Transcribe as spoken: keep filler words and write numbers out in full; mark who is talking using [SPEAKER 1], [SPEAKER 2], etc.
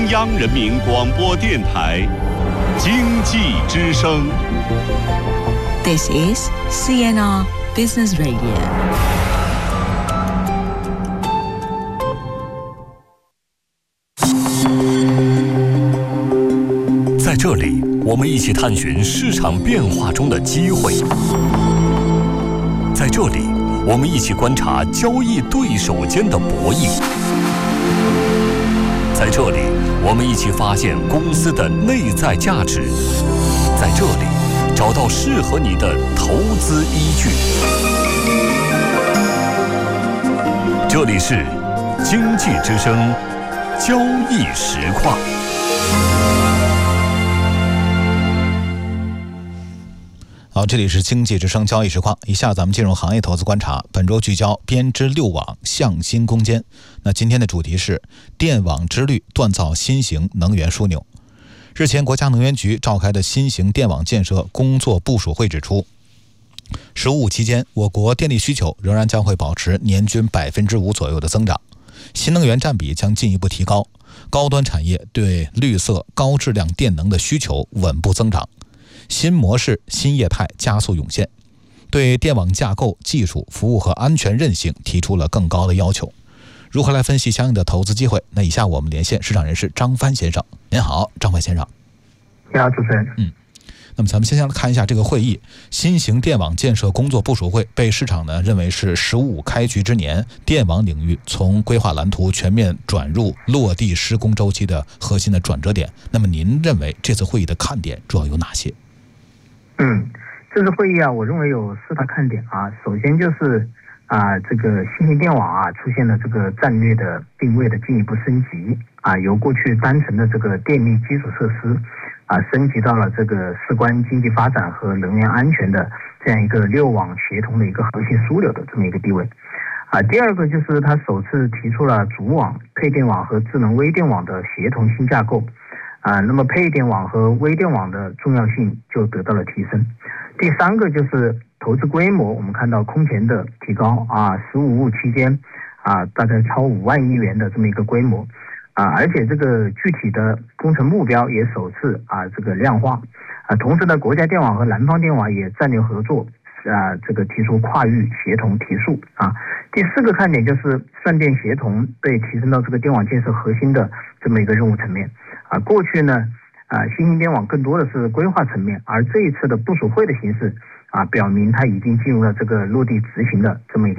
[SPEAKER 1] 央人民广播电台经济之声。
[SPEAKER 2] This is C N R Business Radio。
[SPEAKER 3] 在这里，我们一起探寻市场变化中的机会；在这里，我们一起观察交易对手间的博弈；在这里，我们一起发现公司的内在价值；在这里，找到适合你的投资依据。这里是经济之声交易实况。
[SPEAKER 4] 好，这里是经济之声交易实况。以下咱们进入行业投资观察，本周聚焦编织六网向新攻坚。那今天的主题是电网之绿锻造新型能源枢纽。日前，国家能源局召开的新型电网建设工作部署会指出，十五期间，我国电力需求仍然将会保持年均百分之五左右的增长，新能源占比将进一步提高，高端产业对绿色高质量电能的需求稳步增长。新模式、新业态加速涌现，对电网架构、技术、服务和安全韧性提出了更高的要求。如何来分析相应的投资机会？那以下我们连线市场人士张帆先生。您好，张帆先生。
[SPEAKER 5] 你好，主持人。
[SPEAKER 4] 嗯，那么咱们先来看一下这个会议，新型电网建设工作部署会被市场呢认为是“十五”开局之年电网领域从规划蓝图全面转入落地施工周期的核心的转折点。那么您认为这次会议的看点主要有哪些？
[SPEAKER 5] 嗯，这次会议啊，我认为有四大看点啊。首先就是啊，这个新型电网啊出现了这个战略的定位的进一步升级啊，由过去单纯的这个电力基础设施啊，升级到了这个事关经济发展和能源安全的这样一个六网协同的一个核心枢纽的这么一个地位啊。第二个就是他首次提出了主网、配电网和智能微电网的协同新架构。啊，那么配电网和微电网的重要性就得到了提升。第三个就是投资规模，我们看到空前的提高啊，十五期间啊，大概超五万亿元的这么一个规模啊，而且这个具体的工程目标也首次啊这个量化啊，同时呢，国家电网和南方电网也战略合作啊，这个提出跨域协同提速啊。第四个看点就是算电协同被提升到这个电网建设核心的这么一个任务层面。啊，过去呢，啊，新型电网更多的是规划层面，而这一次的部署会的形式，啊，表明它已经进入了这个落地执行的这么一个